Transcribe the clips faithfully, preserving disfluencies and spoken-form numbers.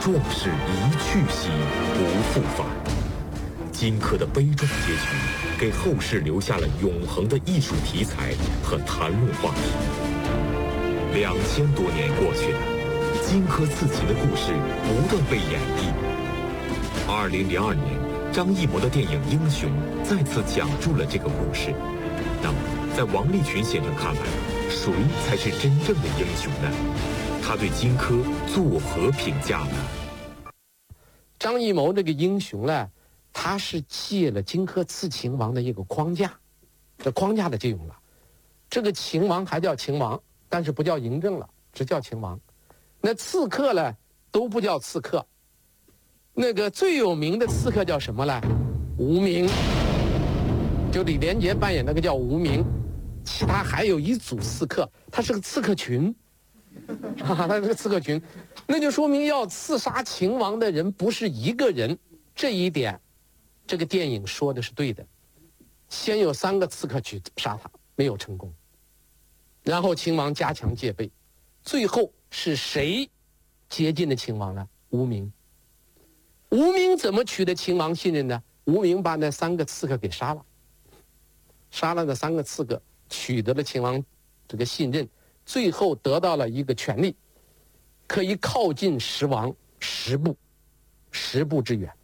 壮士一去兮不复返。荆轲的悲壮结局，给后世留下了永恒的艺术题材和谈论话题。两千多年过去了，荆轲刺秦的故事不断被演绎。二零零二年，张艺谋的电影《英雄》再次讲述了这个故事。那么，在王立群先生看来，谁才是真正的英雄呢？他对荆轲作何评价呢？ 张艺谋这个英雄呢，他是借了荆轲刺秦王的一个框架，这框架的借用了。这个秦王还叫秦王，但是不叫嬴政了，只叫秦王。那刺客呢，都不叫刺客。那个最有名的刺客叫什么呢？无名，就李连杰扮演那个叫无名。其他还有一组刺客，他是个刺客群，啊，他是个刺客群，那就说明要刺杀秦王的人不是一个人，这一点，这个电影说的是对的。先有三个刺客去杀他，没有成功，然后秦王加强戒备，最后是谁接近了秦王呢？无名。无名怎么取得秦王信任呢？无名把那三个刺客给杀了，杀了那三个刺客，取得了秦王这个信任，最后得到了一个权利，可以靠近十王十步，十步之远。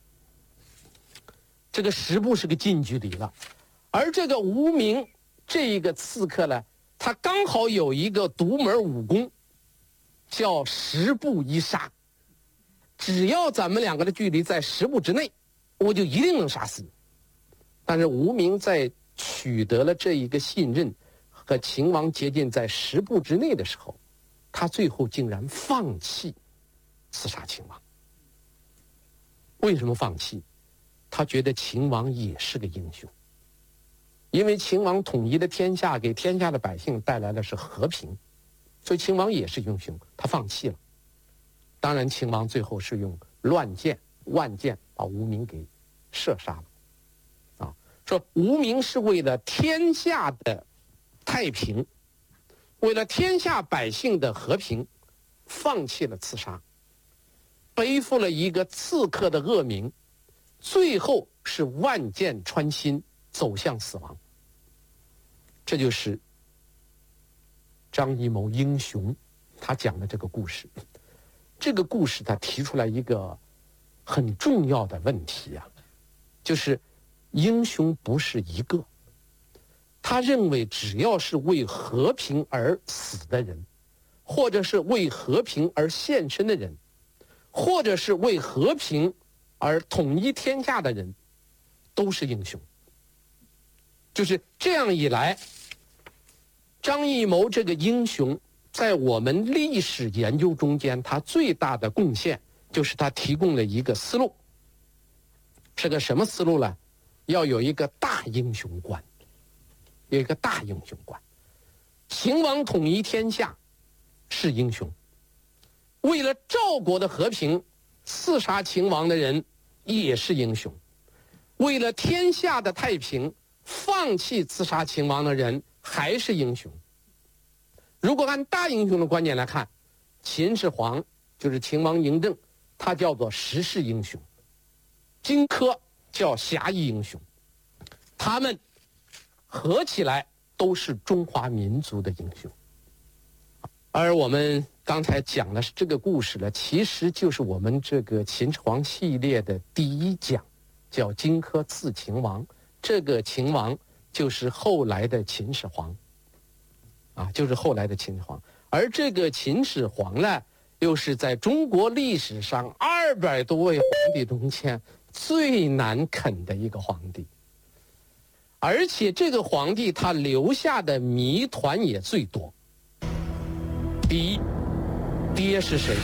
这个十步是个近距离了，而这个无名这一个刺客呢，他刚好有一个独门武功，叫十步一杀。只要咱们两个的距离在十步之内，我就一定能杀死你。但是无名在取得了这一个信任，和秦王接近在十步之内的时候，他最后竟然放弃刺杀秦王。为什么放弃？他觉得秦王也是个英雄，因为秦王统一了天下，给天下的百姓带来的是和平，所以秦王也是英雄，他放弃了。当然，秦王最后是用乱箭、万箭把无名给射杀了。啊，说无名是为了天下的太平，为了天下百姓的和平，放弃了刺杀，背负了一个刺客的恶名，最后是万箭穿心，走向死亡。这就是张艺谋英雄他讲的这个故事。这个故事他提出来一个很重要的问题啊，就是英雄不是一个。他认为只要是为和平而死的人，或者是为和平而献身的人，或者是为和平而统一天下的人，都是英雄。就是这样一来，张艺谋这个英雄在我们历史研究中间，他最大的贡献就是他提供了一个思路。是个什么思路呢？要有一个大英雄观，有一个大英雄观。秦王统一天下是英雄，为了赵国的和平，刺杀秦王的人也是英雄，为了天下的太平，放弃刺杀秦王的人还是英雄。如果按大英雄的观点来看，秦始皇就是秦王嬴政，他叫做时势英雄，荆轲叫侠义英雄，他们合起来都是中华民族的英雄。而我们刚才讲的是这个故事呢，其实就是我们这个秦始皇系列的第一讲，叫荆轲刺秦王。这个秦王就是后来的秦始皇。啊，就是后来的秦始皇，而这个秦始皇呢，又是在中国历史上二百多位皇帝中间最难啃的一个皇帝，而且这个皇帝他留下的谜团也最多。第一，爹是谁？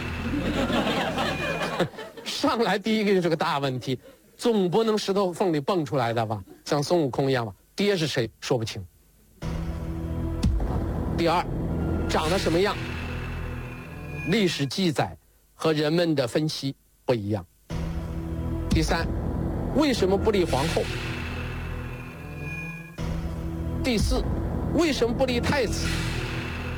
上来第一个就是个大问题，总不能石头缝里蹦出来的吧？像孙悟空一样吧？爹是谁？说不清。第二，长得什么样？历史记载和人们的分析不一样。第三，为什么不立皇后？第四，为什么不立太子？